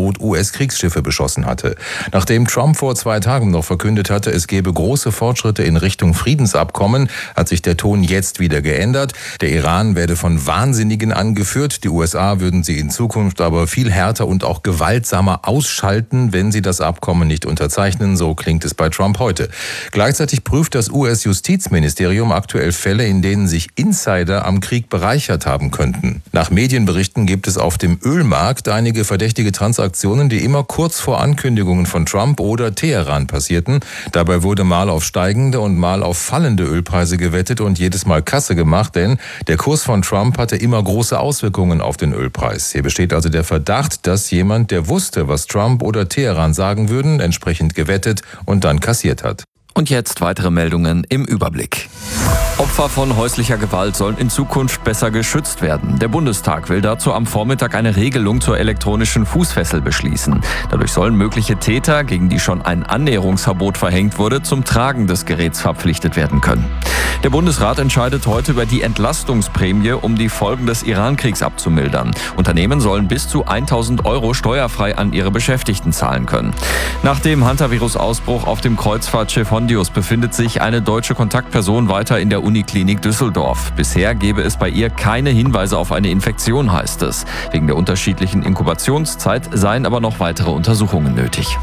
Boot US-Kriegsschiffe beschossen hatte. Nachdem Trump vor 2 Tagen noch verkündet hatte, es gebe große Fortschritte in Richtung Friedensabkommen, hat sich der Ton jetzt wieder geändert. Der Iran werde von Wahnsinnigen angeführt. Die USA würden sie in Zukunft aber viel härter und auch gewaltsamer ausschalten, wenn sie das Abkommen nicht unterzeichnen. So klingt es bei Trump heute. Gleichzeitig prüft das US-Justizministerium aktuell Fälle, in denen sich Insider am Krieg bereichert haben könnten. Nach Medienberichten gibt es auf dem Ölmarkt einige verdächtige Transaktionen, die immer kurz vor Ankündigungen von Trump oder Teheran passierten. Dabei wurde mal auf steigende und mal auf fallende Ölpreise gewettet und jedes Mal Kasse gemacht, denn der Kurs von Trump hatte immer große Auswirkungen auf den Ölpreis. Hier besteht also der Verdacht, dass jemand, der wusste, was Trump oder Teheran sagen würden, entsprechend gewettet und dann kassiert hat. Und jetzt weitere Meldungen im Überblick. Opfer von häuslicher Gewalt sollen in Zukunft besser geschützt werden. Der Bundestag will dazu am Vormittag eine Regelung zur elektronischen Fußfessel beschließen. Dadurch sollen mögliche Täter, gegen die schon ein Annäherungsverbot verhängt wurde, zum Tragen des Geräts verpflichtet werden können. Der Bundesrat entscheidet heute über die Entlastungsprämie, um die Folgen des Iran-Kriegs abzumildern. Unternehmen sollen bis zu 1.000 € steuerfrei an ihre Beschäftigten zahlen können. Nach dem Hantavirus-Ausbruch auf dem Kreuzfahrtschiff Hondius befindet sich eine deutsche Kontaktperson weiter in der Uniklinik Düsseldorf. Bisher gebe es bei ihr keine Hinweise auf eine Infektion, heißt es. Wegen der unterschiedlichen Inkubationszeit seien aber noch weitere Untersuchungen nötig.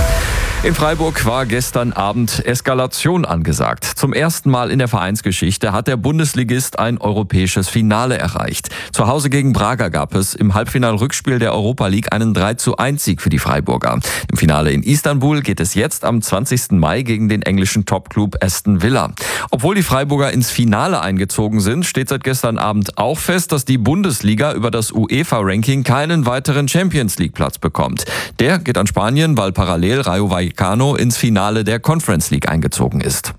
In Freiburg war gestern Abend Eskalation angesagt. Zum ersten Mal in der Vereinsgeschichte hat der Bundesligist ein europäisches Finale erreicht. Zu Hause gegen Braga gab es im Halbfinal-Rückspiel der Europa League einen 3:1-Sieg für die Freiburger. Im Finale in Istanbul geht es jetzt am 20. Mai gegen den englischen Topclub Aston Villa. Obwohl die Freiburger ins Finale eingezogen sind, steht seit gestern Abend auch fest, dass die Bundesliga über das UEFA-Ranking keinen weiteren Champions-League-Platz bekommt. Der geht an Spanien, weil parallel Rayo Vallecano ins Finale der Conference League eingezogen ist.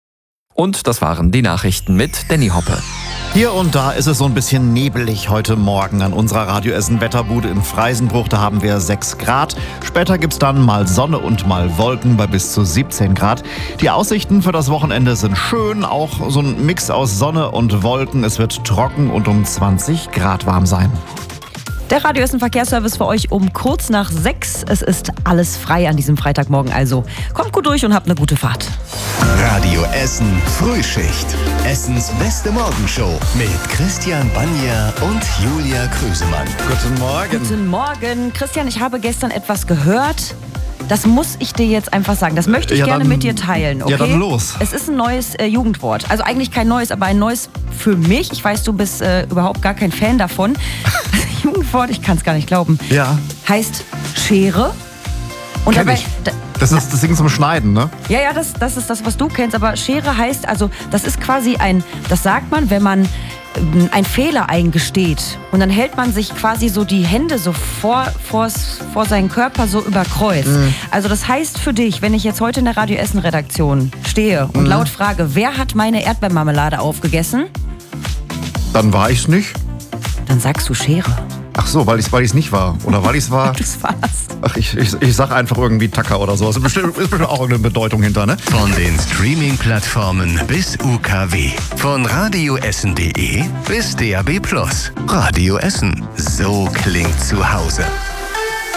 Und das waren die Nachrichten mit Danny Hoppe. Hier und da ist es so ein bisschen nebelig heute Morgen an unserer Radio Essen Wetterbude in Freisenbruch. Da haben wir 6 Grad. Später gibt's dann mal Sonne und mal Wolken bei bis zu 17 Grad. Die Aussichten für das Wochenende sind schön. Auch so ein Mix aus Sonne und Wolken. Es wird trocken und um 20 Grad warm sein. Der Radio Essen Verkehrsservice für euch um kurz nach 6. Es ist alles frei an diesem Freitagmorgen, also kommt gut durch und habt eine gute Fahrt. Radio Essen Frühschicht. Essens beste Morgenshow mit Christian Banja und Julia Krüsemann. Guten Morgen. Guten Morgen. Christian, ich habe gestern etwas gehört. Das muss ich dir jetzt einfach sagen. Das möchte ich gerne mit dir teilen, okay? Ja, dann los. Es ist ein neues Jugendwort. Also eigentlich kein neues, aber ein neues für mich. Ich weiß, du bist überhaupt gar kein Fan davon. Jugendwort, ich kann es gar nicht glauben. Ja. Heißt Schere. Und Kenn ich. Das ist das Ding zum Schneiden, ne? Ja, das ist das, was du kennst. Aber Schere heißt, also das ist quasi das sagt man, wenn man einen Fehler eingesteht. Und dann hält man sich quasi so die Hände so vor seinen Körper so über Kreuz. Also das heißt für dich, wenn ich jetzt heute in der Radio Essen Redaktion stehe und laut frage, wer hat meine Erdbeermarmelade aufgegessen? Dann war ich's nicht. Dann sagst du Schere. Ach so, weil ich's nicht war. Oder weil ich's war. Das war's. Ach, ich sag einfach irgendwie Tacker oder so. Ist bestimmt auch eine Bedeutung hinter, ne? Von den Streaming-Plattformen bis UKW. Von radioessen.de bis DAB+. Radio Essen. So klingt zu Hause.